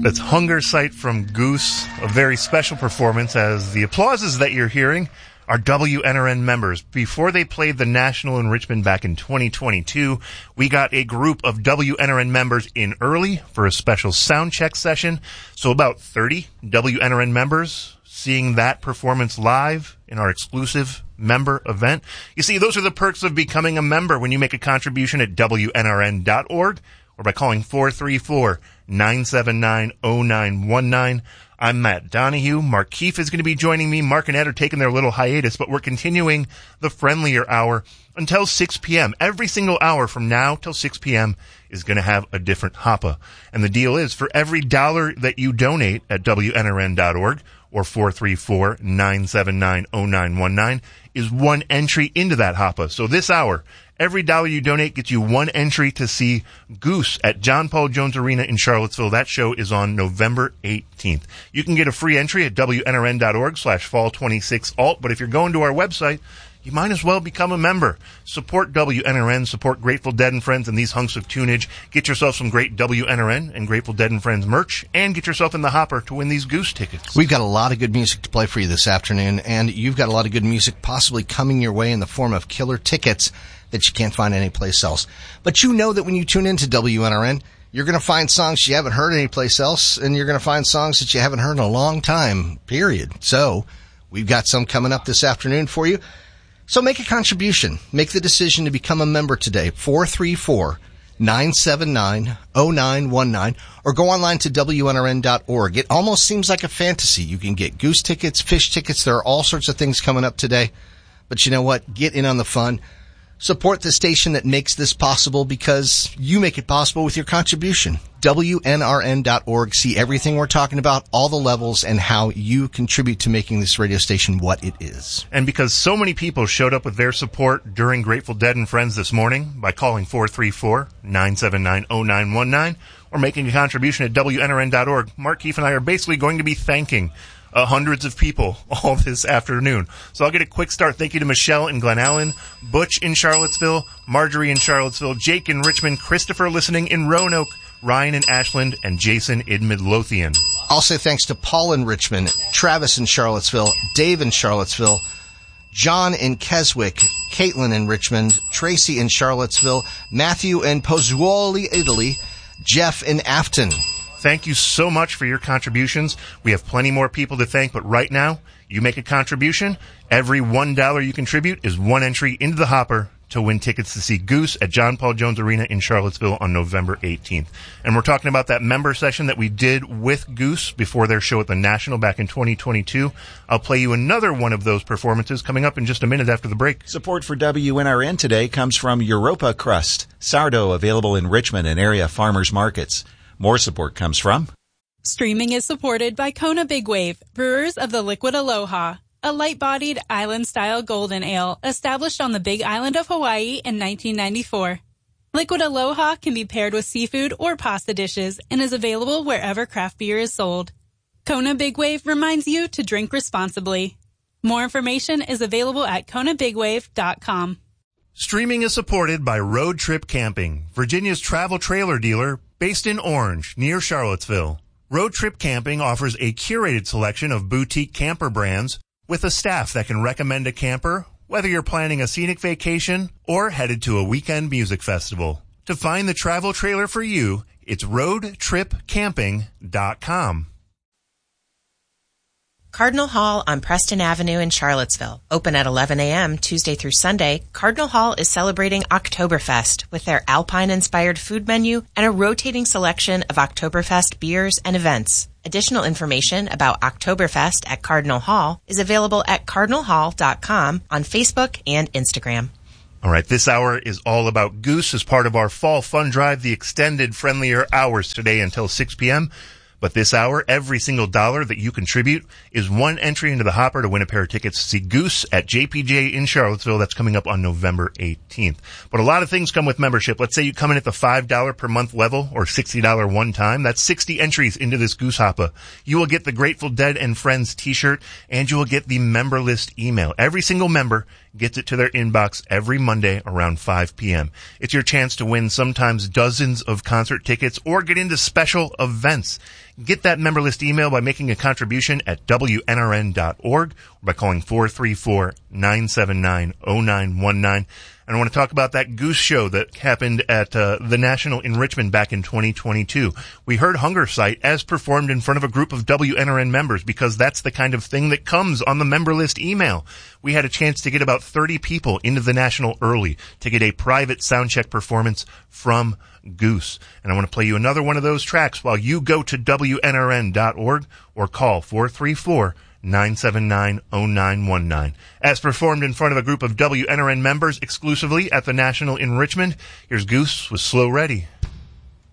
That's Hunger Sight from Goose, a very special performance, as the applauses that you're hearing are WNRN members. Before they played the National in Richmond back in 2022, we got a group of WNRN members in early for a special sound check session. So about 30 WNRN members seeing that performance live in our exclusive member event. You see, those are the perks of becoming a member when you make a contribution at WNRN.org or by calling 434-979-0919. I'm Matt Donahue. Mark Keefe is going to be joining me. Mark and Ed are taking their little hiatus, but we're continuing the friendlier hour until 6 p.m. Every single hour from now till 6 p.m. is going to have a different hoppa. And the deal is, for every $1 that you donate at WNRN.org or 434-979-0919 is one entry into that hoppa. So this hour, every $1 you donate gets you one entry to see Goose at John Paul Jones Arena in Charlottesville. That show is on November 18th. You can get a free entry at WNRN.org/fall26alt, but if you're going to our website, you might as well become a member. Support WNRN, support Grateful Dead and Friends and these hunks of tunage. Get yourself some great WNRN and Grateful Dead and Friends merch, and get yourself in the hopper to win these Goose tickets. We've got a lot of good music to play for you this afternoon, and you've got a lot of good music possibly coming your way in the form of killer tickets that you can't find anyplace else. But you know that when you tune into WNRN, you're going to find songs you haven't heard anyplace else, and you're going to find songs that you haven't heard in a long time, period. So we've got some coming up this afternoon for you. So make a contribution. Make the decision to become a member today. 434-979-0919, or go online to WNRN.org. It almost seems like a fantasy. You can get Goose tickets, fish tickets. There are all sorts of things coming up today. But you know what? Get in on the fun. Support the station that makes this possible, because you make it possible with your contribution. WNRN.org. See everything we're talking about, all the levels, and how you contribute to making this radio station what it is. And because so many people showed up with their support during Grateful Dead and Friends this morning by calling 434-979-0919 or making a contribution at WNRN.org, Mark Keefe and I are basically going to be thanking hundreds of people all this afternoon. So I'll get a quick start. Thank you to Michelle in Glen Allen, Butch in Charlottesville, Marjorie in Charlottesville, Jake in Richmond, Christopher listening in Roanoke, Ryan in Ashland, and Jason in Midlothian. I'll say thanks to Paul in Richmond, Travis in Charlottesville, Dave in Charlottesville, John in Keswick, Caitlin in Richmond, Tracy in Charlottesville, Matthew in Pozzuoli, Italy, Jeff in Afton. Thank you so much for your contributions. We have plenty more people to thank, but right now, you make a contribution. Every $1 you contribute is one entry into the hopper to win tickets to see Goose at John Paul Jones Arena in Charlottesville on November 18th. And we're talking about that member session that we did with Goose before their show at the National back in 2022. I'll play you another one of those performances coming up in just a minute after the break. Support for WNRN today comes from Europa Crust, sourdough available in Richmond and area farmers markets. More support comes from... Streaming is supported by Kona Big Wave, brewers of the Liquid Aloha, a light-bodied island-style golden ale established on the Big Island of Hawaii in 1994. Liquid Aloha can be paired with seafood or pasta dishes and is available wherever craft beer is sold. Kona Big Wave reminds you to drink responsibly. More information is available at KonaBigWave.com. Streaming is supported by Road Trip Camping, Virginia's travel trailer dealer based in Orange, near Charlottesville. Road Trip Camping offers a curated selection of boutique camper brands with a staff that can recommend a camper, whether you're planning a scenic vacation or headed to a weekend music festival. To find the travel trailer for you, it's roadtripcamping.com. Cardinal Hall on Preston Avenue in Charlottesville. Open at 11 a.m. Tuesday through Sunday, Cardinal Hall is celebrating Oktoberfest with their Alpine-inspired food menu and a rotating selection of Oktoberfest beers and events. Additional information about Oktoberfest at Cardinal Hall is available at cardinalhall.com on Facebook and Instagram. All right, this hour is all about Goose as part of our Fall Fun Drive, the extended friendlier hours today until 6 p.m., But this hour, every single dollar that you contribute is one entry into the hopper to win a pair of tickets to see Goose at JPJ in Charlottesville. That's coming up on November 18th. But a lot of things come with membership. Let's say you come in at the $5 per month level or $60 one time. That's 60 entries into this Goose Hopper. You will get the Grateful Dead and Friends t-shirt, and you will get the member list email. Every single member gets it to their inbox every Monday around 5 p.m. It's your chance to win sometimes dozens of concert tickets or get into special events. Get that member list email by making a contribution at WNRN.org or by calling 434-979-0919. And I want to talk about that Goose show that happened at the National in Richmond back in 2022. We heard Hunger Site as performed in front of a group of WNRN members because that's the kind of thing that comes on the member list email. We had a chance to get about 30 people into the National early to get a private soundcheck performance from Goose. And I want to play you another one of those tracks while you go to WNRN.org or call 434-979-0919. As performed in front of a group of WNRN members exclusively at the National in Richmond, here's Goose with Slow Ready.